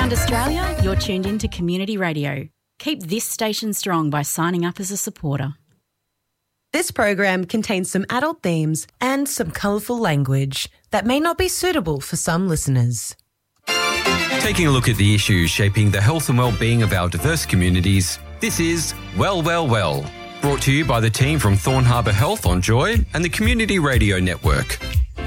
around Australia, you're tuned in to Community Radio. Keep this station strong by signing up as a supporter. This program contains some adult themes and some colourful language that may not be suitable for some listeners. Taking a look at the issues shaping the health and well-being of our diverse communities, this is Well, Well, Well, brought to you by the team from Thorn Harbour Health on Joy and the Community Radio Network.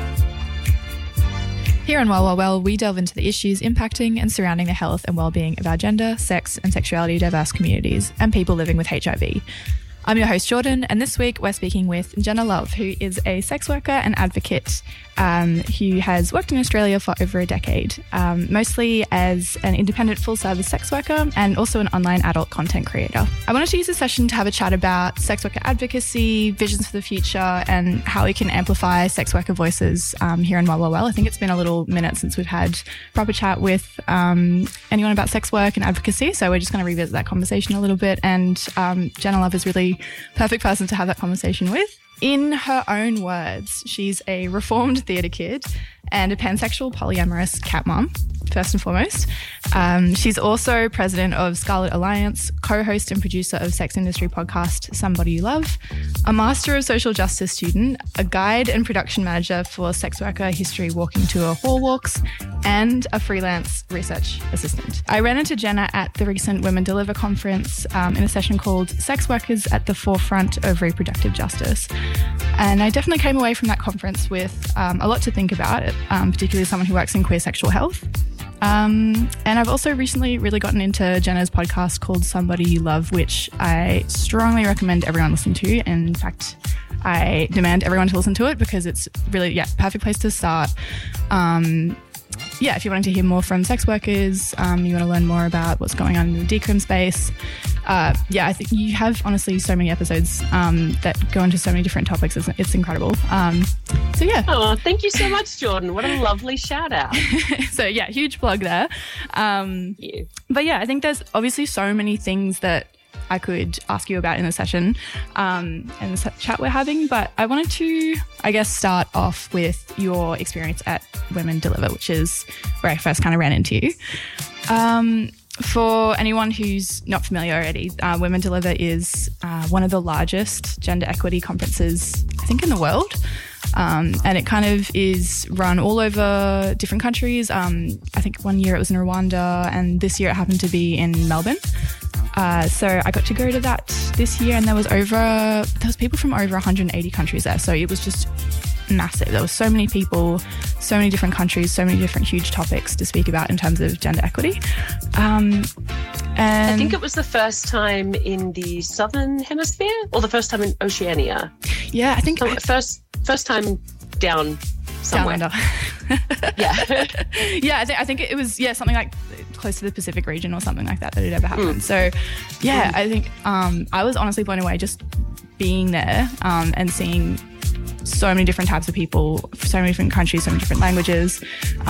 Here on Well, Well, Well, we delve into the issues impacting and surrounding the health and well-being of our gender, sex and sexuality diverse communities and people living with HIV. I'm your host, Jordan, and this week we're speaking with Jenna Love, who is a sex worker and advocate who has worked in Australia for over a decade, mostly as an independent full-service sex worker and also an online adult content creator. I wanted to use this session to have a chat about sex worker advocacy, visions for the future, and how we can amplify sex worker voices here in Well, Well, Well. I think it's been a little minute since we've had a proper chat with anyone about sex work and advocacy, so we're just going to revisit that conversation a little bit, and Jenna Love is really perfect person to have that conversation with. In her own words, she's a reformed theatre kid and a pansexual polyamorous cat mum, first and foremost. She's also president of Scarlet Alliance, co-host and producer of sex industry podcast Somebody You Love, a Master of Social Justice student, a guide and production manager for Sex Worker History Walking Tour Hall Walks, and a freelance research assistant. I ran into Jenna at the recent Women Deliver conference in a session called Sex Workers at the Forefront of Reproductive Justice. And I definitely came away from that conference with a lot to think about, particularly as someone who works in queer sexual health. And I've also recently really gotten into Jenna's podcast called Somebody You Love, which I strongly recommend everyone listen to. And in fact, I demand everyone to listen to it because it's really, perfect place to start. If you're wanting to hear more from sex workers, you want to learn more about what's going on in the decrim space. I think you have honestly so many episodes that go into so many different topics. It's incredible. Oh, thank you so much, Jordan. What a lovely shout out. Huge plug there. Thank you. I think there's obviously so many things that I could ask you about in the session and the chat we're having, but I wanted to, start off with your experience at Women Deliver, which is where I first kind of ran into you. For anyone who's not familiar already, Women Deliver is one of the largest gender equity conferences, I think, in the world. And it kind of is run all over different countries. I think one year it was in Rwanda and this year it happened to be in Melbourne. So I got to go to that this year and there was people from over 180 countries there. So it was just massive. There were so many people, so many different countries, so many different huge topics to speak about in terms of gender equity. And I think it was the first time in the Southern Hemisphere or the first time in Oceania. Yeah, I think... First time down somewhere. Down under. Yeah. I think it was, something like close to the Pacific region or something like that had ever happened. So, I think I was honestly blown away just being there and seeing so many different types of people, so many different countries, so many different languages,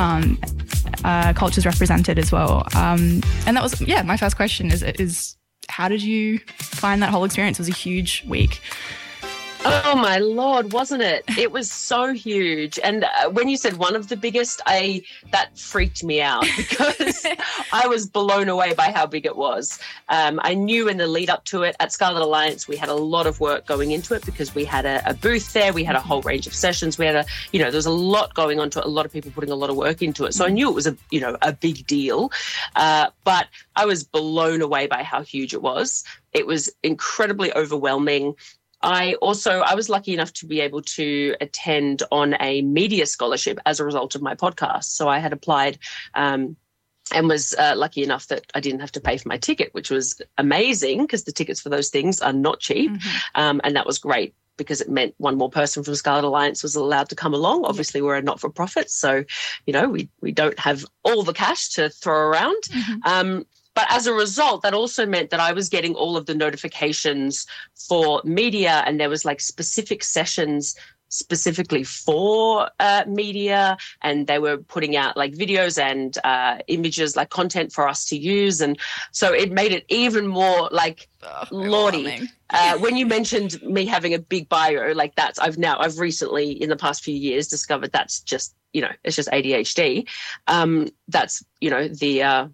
cultures represented as well. And that was, my first question is how did you find that whole experience? It was a huge week. Oh my Lord, wasn't it? It was so huge. And when you said one of the biggest, that freaked me out because I was blown away by how big it was. I knew in the lead up to it at Scarlet Alliance, we had a lot of work going into it because we had a booth there. We had a whole range of sessions. We had there was a lot going on to it, a lot of people putting a lot of work into it. So I knew it was a big deal. But I was blown away by how huge it was. It was incredibly overwhelming. I was lucky enough to be able to attend on a media scholarship as a result of my podcast. So I had applied and was lucky enough that I didn't have to pay for my ticket, which was amazing because the tickets for those things are not cheap. And that was great because it meant one more person from Scarlet Alliance was allowed to come along. Obviously, we're a not-for-profit, so, we don't have all the cash to throw around. But as a result, that also meant that I was getting all of the notifications for media, and there was specific sessions specifically for media, and they were putting out videos and images, content for us to use. And so it made it even more lordy. When you mentioned me having a big bio, I've recently in the past few years discovered that's just, it's just ADHD. That's,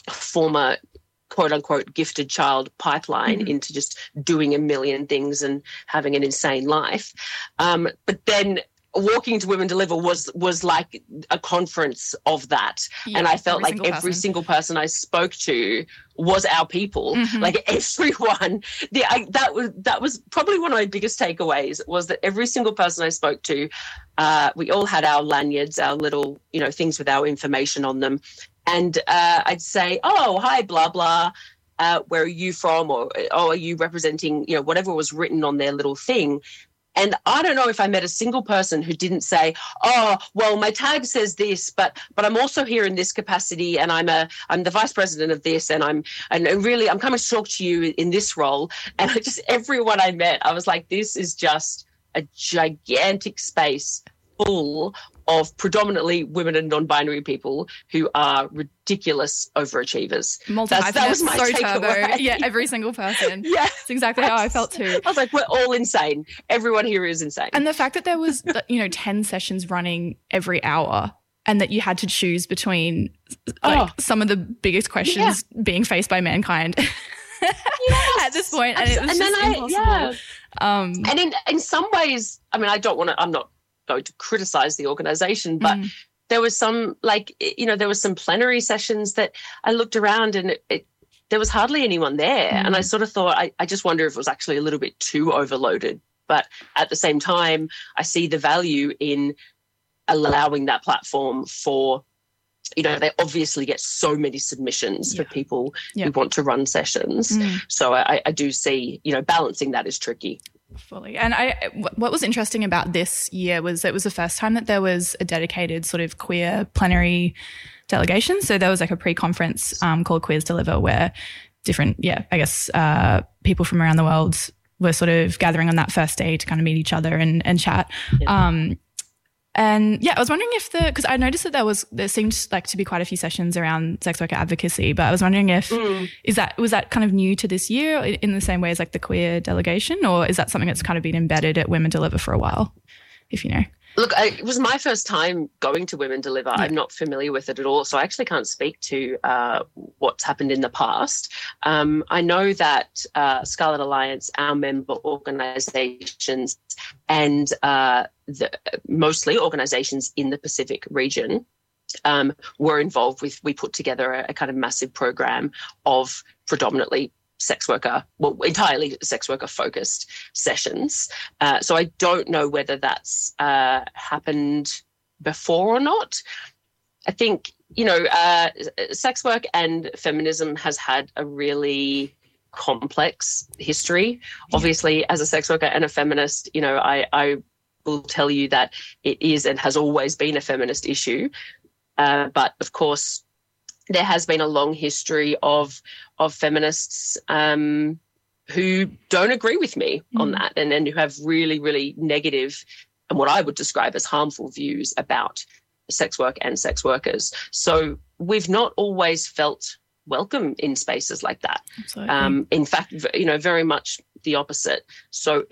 former quote unquote gifted child pipeline into just doing a million things and having an insane life. But then walking to Women Deliver was like a conference of that. Yeah, and I felt like every single person I spoke to was our people. Like everyone, that was probably one of my biggest takeaways, was that every single person I spoke to, we all had our lanyards, our little, things with our information on them. And I'd say, oh, hi, blah, blah, where are you from? Or, oh, are you representing, whatever was written on their little thing. And I don't know if I met a single person who didn't say, oh, well, my tag says this, but I'm also here in this capacity, and I'm the vice president of this, and I'm really coming to talk to you in this role. And everyone I met, I was like, this is just a gigantic space full of predominantly women and non-binary people who are ridiculous overachievers. That was my takeaway. Turbo. Yeah, every single person. Yeah. That's exactly how I felt too. I was like, we're all insane. Everyone here is insane. And the fact that there was, 10 sessions running every hour, and that you had to choose between some of the biggest questions being faced by mankind at this point. And it was impossible. And in some ways, I mean, I'm not going to criticize the organization, but there was some there was some plenary sessions that I looked around and there was hardly anyone there. And I sort of thought, I just wonder if it was actually a little bit too overloaded. But at the same time, I see the value in allowing that platform for, they obviously get so many submissions for people who want to run sessions. So I do see, balancing that is tricky. Fully. And what was interesting about this year was it was the first time that there was a dedicated sort of queer plenary delegation. So there was like a pre-conference called Queers Deliver, where different, people from around the world were sort of gathering on that first day to kind of meet each other and chat. I was wondering if because I noticed that there seemed like to be quite a few sessions around sex worker advocacy, but I was wondering if was that kind of new to this year in the same way as like the queer delegation, or is that something that's kind of been embedded at Women Deliver for a while, if you know? Look, it was my first time going to Women Deliver. Yeah. I'm not familiar with it at all, so I actually can't speak to what's happened in the past. I know that Scarlet Alliance, our member organisations, and mostly organisations in the Pacific region were involved with. We put together a kind of massive program of predominantly entirely sex worker focused sessions. So I don't know whether that's happened before or not. I think, sex work and feminism has had a really complex history. Obviously, as a sex worker and a feminist, I will tell you that it is and has always been a feminist issue. But of course, there has been a long history of feminists who don't agree with me on that and who have really, really negative and what I would describe as harmful views about sex work and sex workers. So we've not always felt welcome in spaces like that. In fact, very much the opposite. So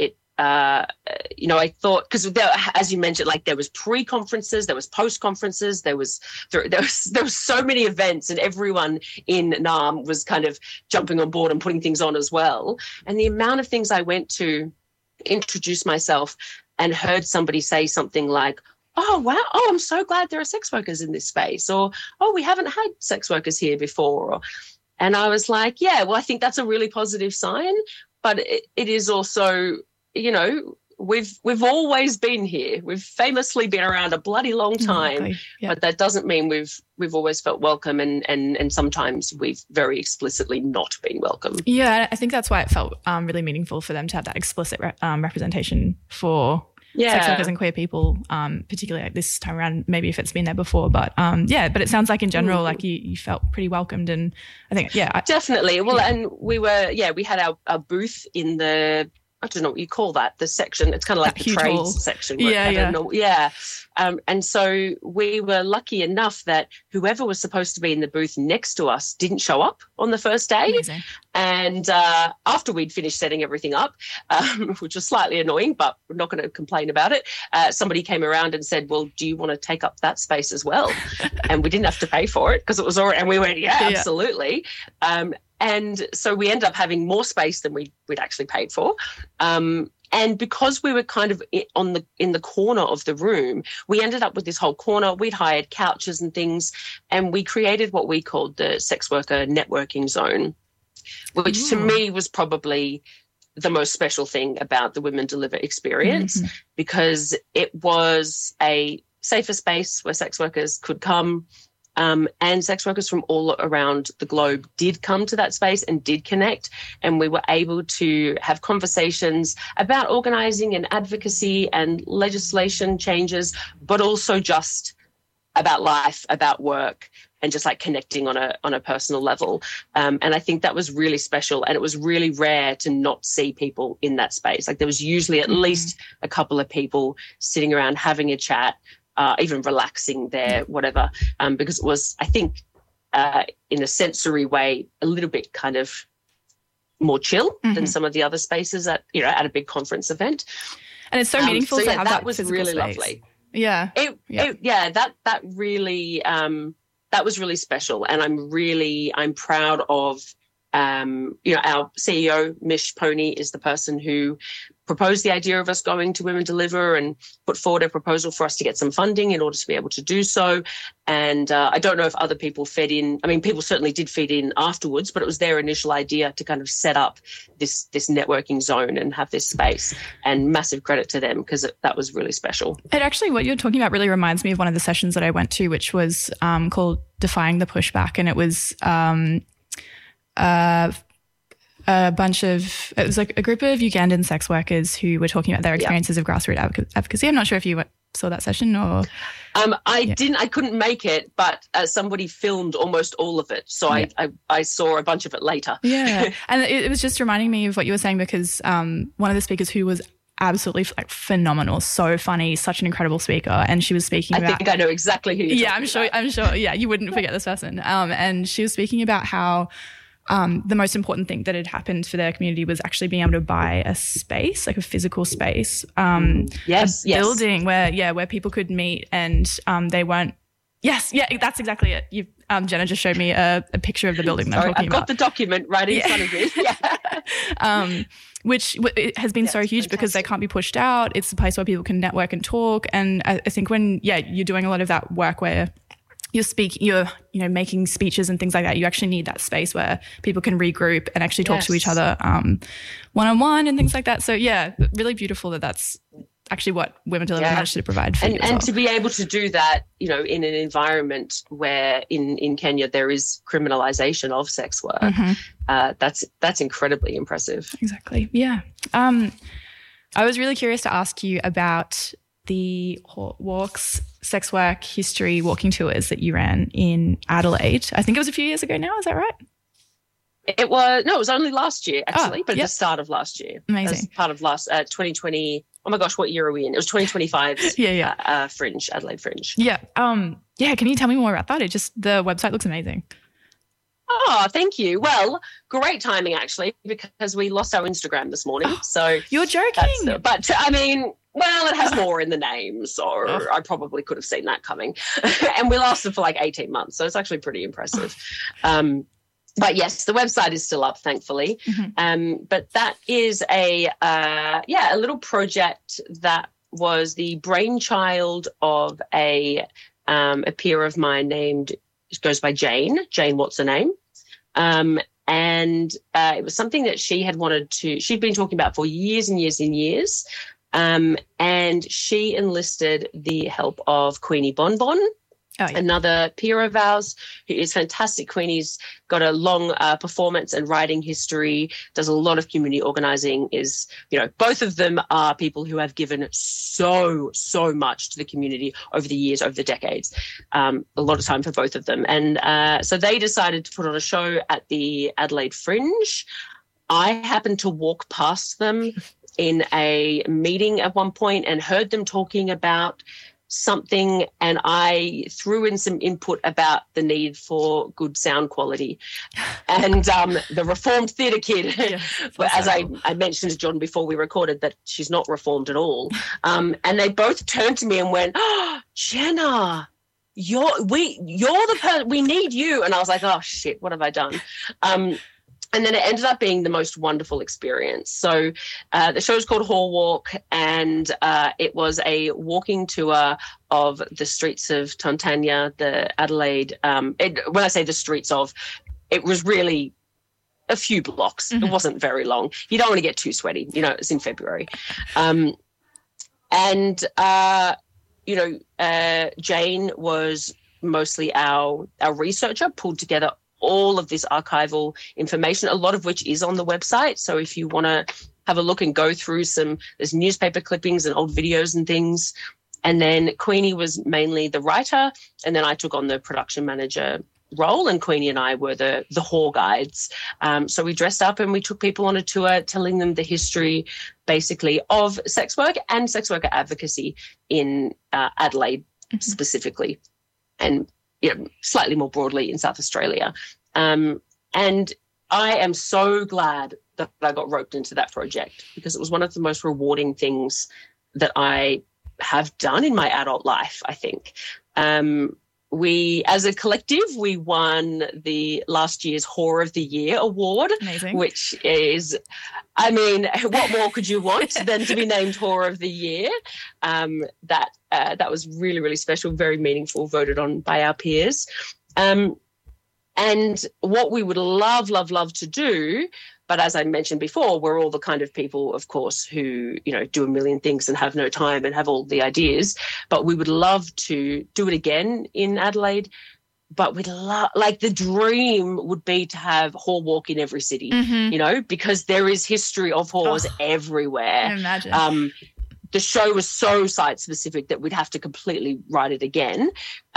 I thought, because as you mentioned, like there was pre-conferences, there was post-conferences, there was so many events, and everyone in NARM was kind of jumping on board and putting things on as well. And the amount of things I went to introduce myself and heard somebody say something like, oh, wow, oh, I'm so glad there are sex workers in this space, or, oh, we haven't had sex workers here before. And I was like, yeah, well, I think that's a really positive sign, but it is also, we've always been here. We've famously been around a bloody long time, but that doesn't mean we've always felt welcome, and sometimes we've very explicitly not been welcome. Yeah, I think that's why it felt really meaningful for them to have that explicit representation for sex workers and queer people, particularly like this time around, maybe if it's been there before. But but it sounds like in general, like you felt pretty welcomed, and I think, definitely. Well, and we had our booth in the I don't know what you call that, the section. It's kind of like that the trades hall section. Yeah. And so we were lucky enough that whoever was supposed to be in the booth next to us didn't show up on the first day. Amazing. And after we'd finished setting everything up, which was slightly annoying, but we're not going to complain about it, somebody came around and said, well, do you want to take up that space as well? And we didn't have to pay for it because it was already, and we went, yeah. Absolutely. And so we ended up having more space than we'd actually paid for. And because we were kind of in the corner of the room, we ended up with this whole corner. We'd hired couches and things, and we created what we called the sex worker networking zone, which to me was probably the most special thing about the Women Deliver experience, because it was a safer space where sex workers could come. And sex workers from all around the globe did come to that space and did connect. And we were able to have conversations about organising and advocacy and legislation changes, but also just about life, about work, and just like connecting on a personal level. And I think that was really special. And it was really rare to not see people in that space. Like there was usually at least a couple of people sitting around having a chat, even relaxing there, whatever, because it was, I think, in a sensory way, a little bit kind of more chill than some of the other spaces at a big conference event. And it's so meaningful to have that was physical really space. lovely. Yeah. That really, that was really special. And I'm proud of, our CEO, Mish Pony, is the person who proposed the idea of us going to Women Deliver and put forward a proposal for us to get some funding in order to be able to do so. And I don't know if other people fed in. I mean, people certainly did feed in afterwards, but it was their initial idea to kind of set up this networking zone and have this space. And massive credit to them, because that was really special. And actually, what you're talking about really reminds me of one of the sessions that I went to, which was called Defying the Pushback. And it was it was like a group of Ugandan sex workers who were talking about their experiences of grassroots advocacy. I'm not sure if you saw that session or... I couldn't make it, but somebody filmed almost all of it. So I saw a bunch of it later. Yeah. And it was just reminding me of what you were saying, because one of the speakers who was absolutely phenomenal, so funny, such an incredible speaker. And she was speaking about... I think I know exactly who you're talking about. I'm sure. Yeah, you wouldn't forget this person. And she was speaking about how the most important thing that had happened for their community was actually being able to buy a space, like a physical space, building where people could meet, and they weren't. Yes, yeah, that's exactly it. Jenna just showed me a picture of the building that I'm talking about. I've got the document right in front of me. Yeah. Which it has been so huge because they can't be pushed out. It's a place where people can network and talk. And I think when you're doing a lot of that work where you're making speeches and things like that, you actually need that space where people can regroup and actually talk to each other one-on-one and things like that. So really beautiful that's actually what Women Deliver managed to provide for you as well. And to be able to do that, in an environment where in Kenya there is criminalization of sex work, that's incredibly impressive. Exactly. Yeah. I was really curious to ask you about the walks, sex work history walking tours that you ran in Adelaide. I think it was a few years ago now. Is that right? It was only last year, actually, but at the start of last year. Amazing. As part of 2020. Oh my gosh, what year are we in? It was 2025's Fringe, Adelaide Fringe. Yeah. Can you tell me more about that? The website looks amazing. Oh, thank you. Well, great timing, actually, because we lost our Instagram this morning. So you're joking. But I mean, well, it has more in the name, so I probably could have seen that coming. And we lasted for like 18 months, so it's actually pretty impressive. But yes, the website is still up, thankfully. But that is a little project that was the brainchild of a peer of mine named, goes by Jane. Jane, what's her name? And it was something that she had she'd been talking about for years and years and years. And she enlisted the help of Queenie Bonbon, another peer of ours who is fantastic. Queenie's got a long performance and writing history, does a lot of community organising, both of them are people who have given so much to the community over the years, over the decades, a lot of time for both of them. And so they decided to put on a show at the Adelaide Fringe. I happened to walk past them in a meeting at one point and heard them talking about something, and I threw in some input about the need for good sound quality. And the reformed theatre kid, as I mentioned to John before we recorded, that she's not reformed at all. And they both turned to me and went, "Oh, Jenna, you're the person, we need you." And I was like, "Oh shit, what have I done?" And then it ended up being the most wonderful experience. So the show is called Hall Walk, and it was a walking tour of the streets of Tantania, the Adelaide. When I say the streets of, it was really a few blocks. Mm-hmm. It wasn't very long. You don't want to get too sweaty. It's in February. Jane was mostly our researcher, pulled together all of this archival information, a lot of which is on the website. So if you want to have a look and go through there's newspaper clippings and old videos and things. And then Queenie was mainly the writer, and then I took on the production manager role, and Queenie and I were the hall guides. So we dressed up and we took people on a tour, telling them the history, basically, of sex work and sex worker advocacy in Adelaide specifically, and slightly more broadly in South Australia. And I am so glad that I got roped into that project, because it was one of the most rewarding things that I have done in my adult life, I think. We, as a collective, we won the last year's Whore of the Year award. Amazing. Which is, what more could you want than to be named Whore of the Year? That was really, really special, very meaningful, voted on by our peers. And what we would love to do, but as I mentioned before, we're all the kind of people, of course, who, do a million things and have no time and have all the ideas. But we would love to do it again in Adelaide. But we'd the dream would be to have Hall Walk in every city, because there is history of whores everywhere. I imagine. The show was so site-specific that we'd have to completely write it again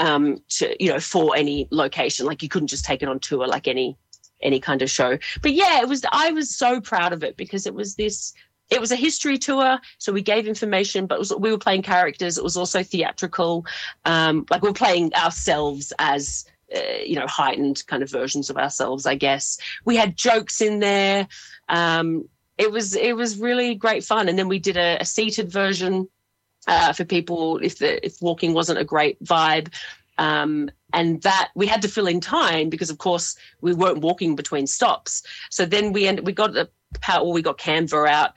for any location. Like, you couldn't just take it on tour like any kind of show. But yeah, I was so proud of it, because it was a history tour. So we gave information, but we were playing characters. It was also theatrical. We were playing ourselves as, heightened kind of versions of ourselves, I guess. We had jokes in there. It was really great fun. And then we did a seated version for people if walking wasn't a great vibe. And that we had to fill in time, because of course we weren't walking between stops. So then we got Canva out,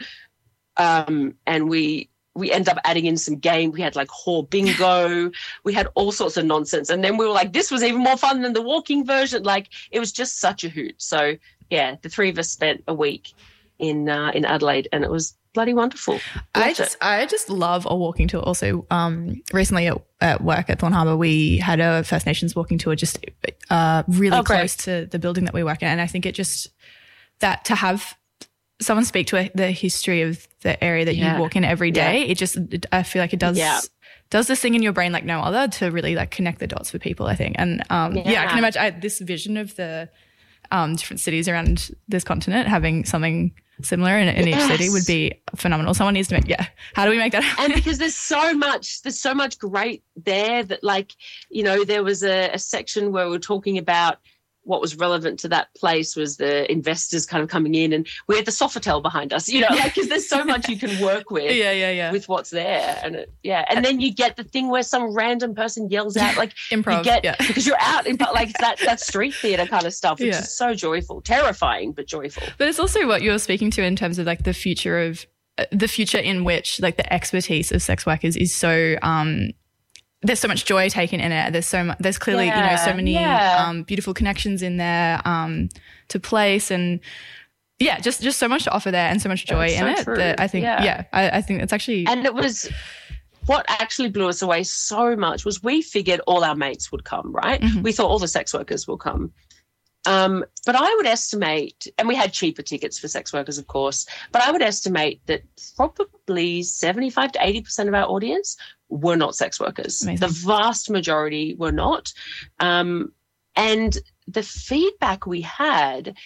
and we ended up adding in some game. We had whore bingo. We had all sorts of nonsense. And then we were like, this was even more fun than the walking version. It was just such a hoot. So yeah, the three of us spent a week in Adelaide, and it was bloody wonderful. I just love a walking tour. Also, recently at work at Thorn Harbour, we had a First Nations walking tour, just really close to the building that we work in, and I think it just that to have someone speak to the history of the area that you walk in every day, I feel like it does. Yeah. Does this thing in your brain like no other to really connect the dots for people, I think. And I can imagine this vision of the different cities around this continent having something similar in each city would be phenomenal. Someone needs to how do we make that happen? And because there's so much great there that there was a section where we were talking about what was relevant to that place was the investors kind of coming in, and we had the Sofitel behind us, because there's so much you can work with with what's there. And and then you get the thing where some random person yells out improv, because you're out in that street theater kind of stuff, which is so joyful, terrifying, but joyful. But it's also what you're speaking to in terms of the future in which the expertise of sex workers is so there's so much joy taken in it. There's clearly, so many beautiful connections in there to place, and just so much to offer there, and so much joy in it that I think, I think it's actually. And it was what actually blew us away so much was we figured all our mates would come, right? Mm-hmm. We thought all the sex workers will come. But I would estimate, and we had cheaper tickets for sex workers, of course, but I would estimate that probably 75 to 80% of our audience were not sex workers. Amazing. The vast majority were not. And the feedback we had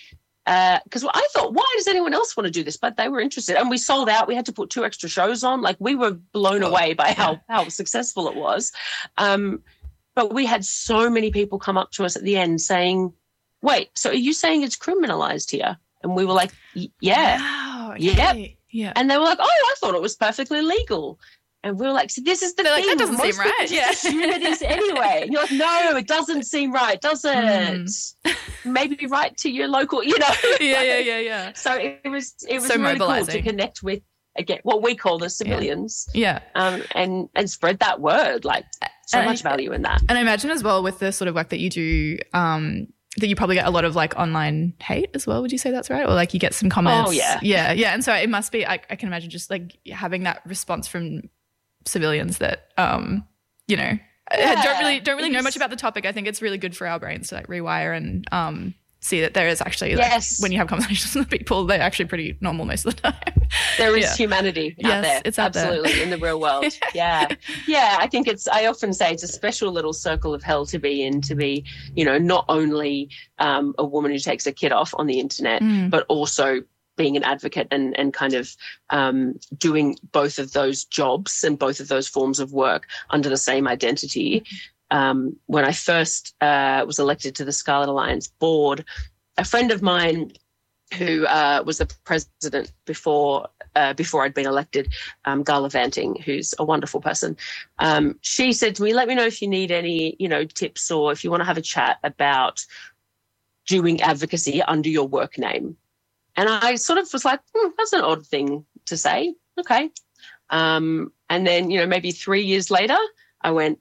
because I thought, why does anyone else want to do this? But they were interested, and we sold out. We had to put 2 extra shows on. Like, we were blown away by how successful it was. But we had so many people come up to us at the end saying, wait, so are you saying it's criminalized here? And we were like, yeah. Wow, okay. Yep. Yeah. And they were like, oh, I thought it was perfectly legal. And we were like, so this is the They're thing. like, that doesn't Most seem right. people just assume it is anyway. And you're like, no, it doesn't seem right, does it? Maybe write to your local, Yeah. So it was So really cool mobilizing. to connect with, again, what we call the civilians. Yeah. And spread that word. Like, so much value in that. And I imagine as well with the sort of work that you do, that you probably get a lot of like online hate as well. Would you say that's right? Or like you get some comments? Oh, yeah. Yeah. And so it must be, I can imagine just like having that response from civilians that, don't really know much about the topic. I think it's really good for our brains to like rewire and see that there is actually, like, when you have conversations with people, they're actually pretty normal most of the time. There is humanity out there. It's out absolutely there. In the real world. Yeah. I think I often say it's a special little circle of hell to be in, to be, not only a woman who takes a kid off on the internet, but also being an advocate and kind of doing both of those jobs and both of those forms of work under the same identity. When I first was elected to the Scarlet Alliance board, a friend of mine who was the president before I'd been elected, Gala Vanting, who's a wonderful person, she said to me, let me know if you need any, tips or if you want to have a chat about doing advocacy under your work name. And I sort of was like, that's an odd thing to say. Okay. And then, maybe 3 years later, I went,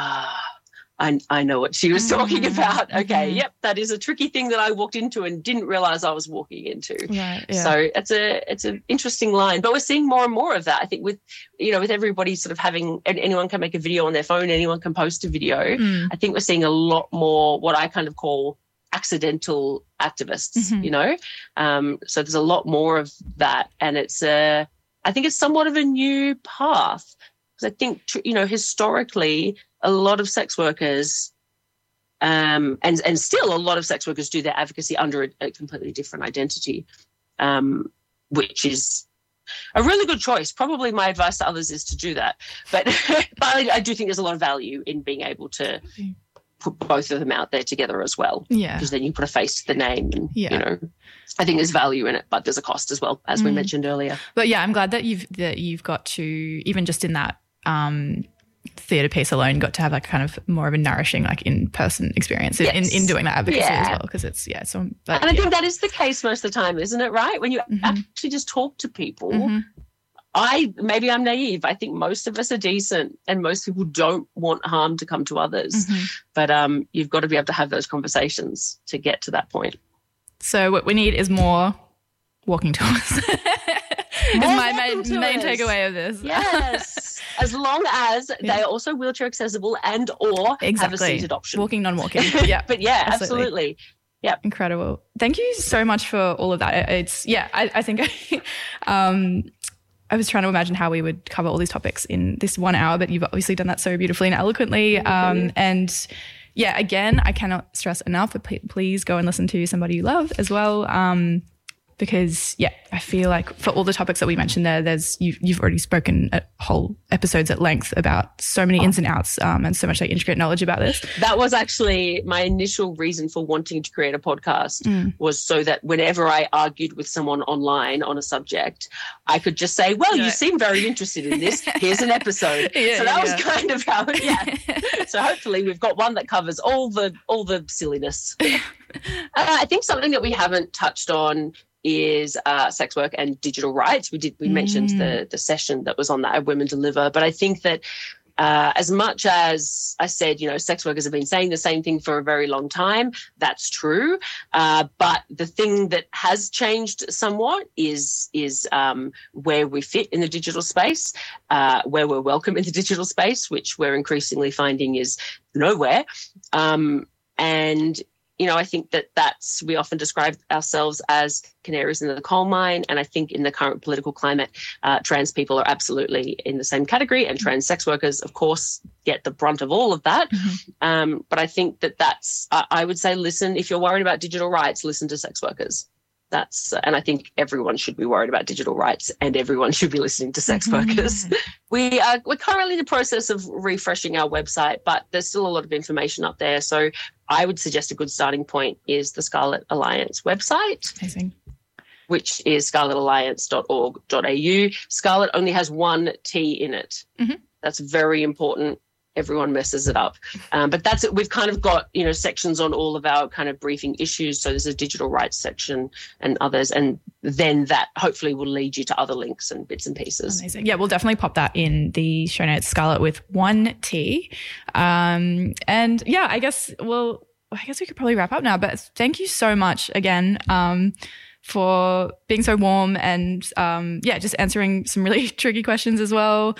I know what she was talking about. Okay, yep, that is a tricky thing that I walked into and didn't realize I was walking into. Right, yeah. So it's an interesting line, but we're seeing more and more of that. I think with everybody sort of having, and anyone can make a video on their phone, anyone can post a video. I think we're seeing a lot more what I kind of call accidental activists. So there's a lot more of that, and I think it's somewhat of a new path. I think, historically, a lot of sex workers and still a lot of sex workers do their advocacy under a completely different identity, which is a really good choice. Probably my advice to others is to do that. But I do think there's a lot of value in being able to put both of them out there together as well. Yeah. Because then you put a face to the name and, I think there's value in it, but there's a cost as well, as we mentioned earlier. But yeah, I'm glad that you've got to, even just in that theatre piece alone, got to have like kind of more of a nourishing like in-person experience in doing that advocacy as well, because it's and I think that is the case most of the time, isn't it? Right, when you actually just talk to people. Maybe I'm naive. I think most of us are decent, and most people don't want harm to come to others. But you've got to be able to have those conversations to get to that point. So what we need is more walking tours. Is my main takeaway of this. Yes. As long as they are also wheelchair accessible and or have a seated option. Walking, non-walking. Yeah. But yeah, absolutely. Yeah. Incredible. Thank you so much for all of that. I think I was trying to imagine how we would cover all these topics in this 1 hour, but you've obviously done that so beautifully and eloquently. And yeah, again, I cannot stress enough, but please go and listen to Somebody You Love as well. Because I feel like for all the topics that we mentioned there, you've already spoken whole episodes at length about so many ins and outs, and so much like intricate knowledge about this. That was actually my initial reason for wanting to create a podcast, was so that whenever I argued with someone online on a subject, I could just say, well, you seem very interested in this. Here's an episode. So that was kind of how So hopefully we've got one that covers all the silliness. I think something that we haven't touched on is sex work and digital rights. We mentioned the session that was on that Women Deliver, but I think that as much as I said, sex workers have been saying the same thing for a very long time, that's true. But the thing that has changed somewhat is where we fit in the digital space, where we're welcome in the digital space, which we're increasingly finding is nowhere. And I think we often describe ourselves as canaries in the coal mine. And I think in the current political climate, trans people are absolutely in the same category, and trans sex workers, of course, get the brunt of all of that. But I think that's, I would say, listen, if you're worried about digital rights, listen to sex workers. And I think everyone should be worried about digital rights, and everyone should be listening to Sex Focus. We're currently in the process of refreshing our website, but there's still a lot of information up there. So I would suggest a good starting point is the Scarlet Alliance website. Amazing. Which is scarletalliance.org.au. Scarlet only has one T in it. That's very important. Everyone messes it up. But that's it. We've kind of got, sections on all of our kind of briefing issues. So there's a digital rights section and others. And then that hopefully will lead you to other links and bits and pieces. Amazing. Yeah, we'll definitely pop that in the show notes, Scarlet with one T. And yeah, I guess we could probably wrap up now. But thank you so much again for being so warm and just answering some really tricky questions as well.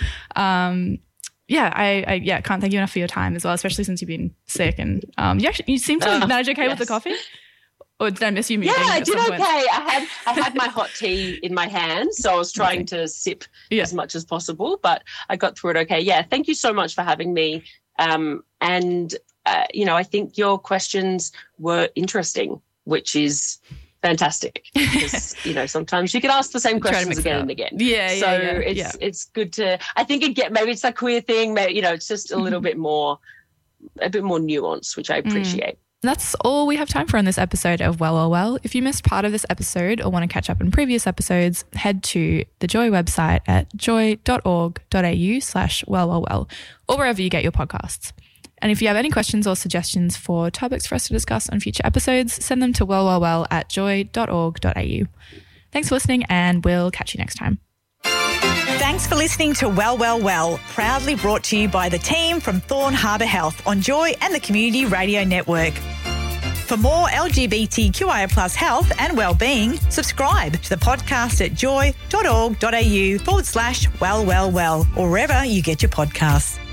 I can't thank you enough for your time as well, especially since you've been sick. And you seem to manage okay with the coffee. Or did I miss you meeting? Yeah, I did okay. I had my hot tea in my hand, so I was trying to sip as much as possible, but I got through it okay. Yeah, thank you so much for having me. I think your questions were interesting, which is fantastic because sometimes you can ask the same questions again and again. It's good to. I think maybe it's that queer thing. Maybe it's just a little bit more nuance, which I appreciate. That's all we have time for on this episode of Well, Well, Well. If you missed part of this episode or want to catch up on previous episodes, head to the Joy website at joy.org.au/wellwellwell or wherever you get your podcasts. And if you have any questions or suggestions for topics for us to discuss on future episodes, send them to wellwellwell@joy.org.au. Thanks for listening, and we'll catch you next time. Thanks for listening to Well, Well, Well, proudly brought to you by the team from Thorn Harbour Health on Joy and the Community Radio Network. For more LGBTQIA+ health and wellbeing, subscribe to the podcast at joy.org.au/wellwellwell or wherever you get your podcasts.